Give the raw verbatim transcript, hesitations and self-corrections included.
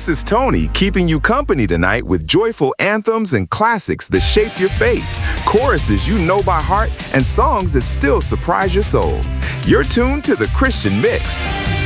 This is Tony keeping you company tonight with joyful anthems and classics that shape your faith, choruses you know by heart, and songs that still surprise your soul. You're tuned to the Christian Mix.